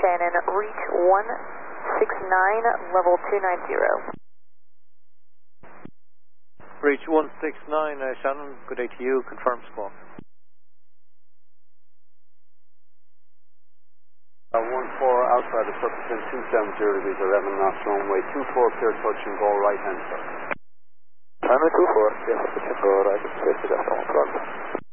Shannon, reach 169, level 290. Reach 169, Shannon, good day to you, confirm squawk. 14 outside of Surface 270 degrees, 11 knots, runway 24, clear touch and go right hand sir. Runway 24, clear touch and go right, space to decimal 12.